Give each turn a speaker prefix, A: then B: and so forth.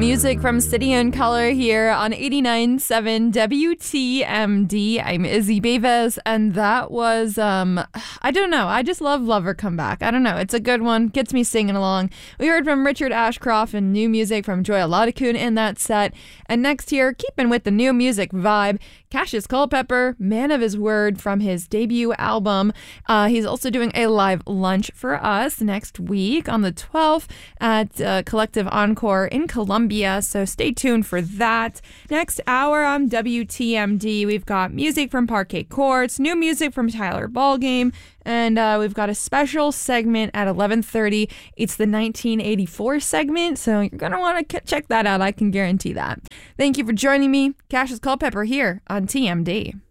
A: Music from City and Color here on 89.7 WTMD. I'm Izzy Beves, and that was, I don't know. I just love Lover Come Back. I don't know. It's a good one. Gets me singing along. We heard from Richard Ashcroft and new music from Joya Laudakun in that set. And next here, keeping with the new music vibe, Cassius Culpepper, Man of His Word from his debut album. He's also doing a live lunch for us next week on the 12th at Collective Encore in Columbia, so stay tuned for that. Next hour on WTMD, we've got music from Parquet Courts, new music from Tyler Ballgame, and we've got a special segment at 11:30. It's the 1984 segment, so you're going to want to check that out. I can guarantee that. Thank you for joining me. Cassius Culpepper here on TMD.